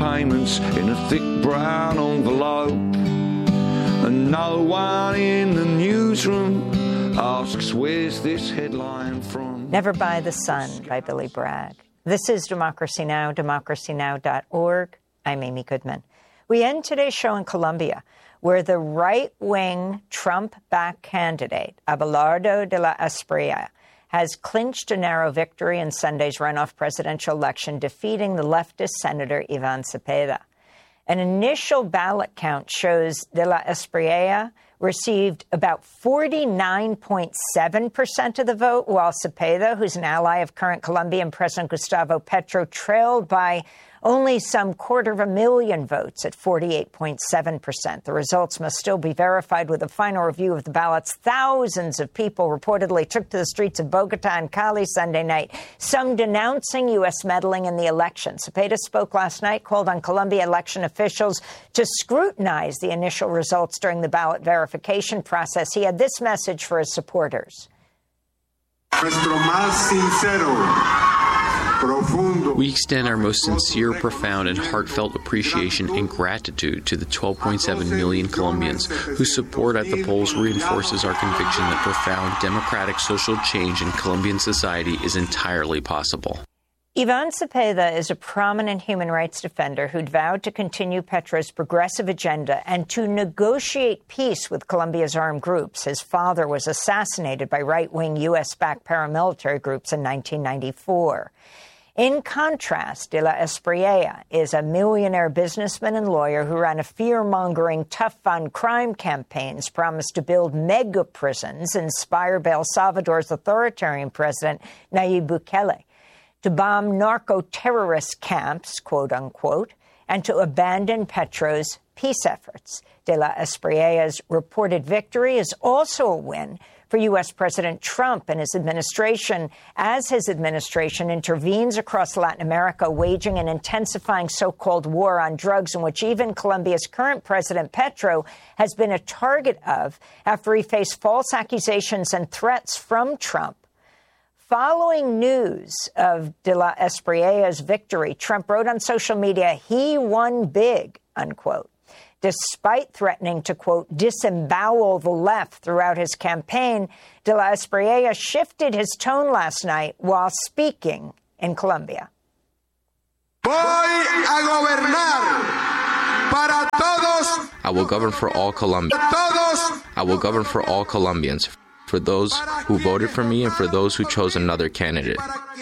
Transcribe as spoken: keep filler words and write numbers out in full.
payments in a thick brown envelope. And no one in the newsroom asks, where's this headline from? Never Buy the Sun by Billy Bragg. This is Democracy Now!, democracy now dot org. I'm Amy Goodman. We end today's show in Colombia, where the right-wing Trump-backed candidate, Abelardo de la Espriella, has clinched a narrow victory in Sunday's runoff presidential election, defeating the leftist Senator Ivan Cepeda. An initial ballot count shows de la Espriella received about forty-nine point seven percent of the vote, while Cepeda, who's an ally of current Colombian President Gustavo Petro, trailed by only some quarter of a million votes at forty-eight point seven percent. The results must still be verified with a final review of the ballots. Thousands of people reportedly took to the streets of Bogota and Cali Sunday night, some denouncing U S meddling in the election. Cepeda spoke last night, called on Colombia election officials to scrutinize the initial results during the ballot verification process. He had this message for his supporters. Nuestro más sincero. We extend our most sincere, profound, and heartfelt appreciation and gratitude to the twelve point seven million Colombians whose support at the polls reinforces our conviction that profound democratic social change in Colombian society is entirely possible. Ivan Cepeda is a prominent human rights defender who'd vowed to continue Petro's progressive agenda and to negotiate peace with Colombia's armed groups. His father was assassinated by right-wing U S-backed paramilitary groups in nineteen ninety-four. In contrast, de la Espriella is a millionaire businessman and lawyer who ran a fear-mongering tough-on-crime campaigns, promised to build mega prisons inspired by El Salvador's authoritarian president, Nayib Bukele, to bomb narco-terrorist camps, quote-unquote, and to abandon Petro's peace efforts. De la Espriella's reported victory is also a win for U S. President Trump and his administration, as his administration intervenes across Latin America, waging an intensifying so-called war on drugs, in which even Colombia's current president, Petro, has been a target of after he faced false accusations and threats from Trump. Following news of de la Espriella's victory, Trump wrote on social media, "He won big," unquote. Despite threatening to, quote, disembowel the left throughout his campaign, de la Espriella shifted his tone last night while speaking in Colombia. Voy a gobernar para todos. I will govern for all Colombians. I will govern for all Colombians, for those who voted for me and for those who chose another candidate.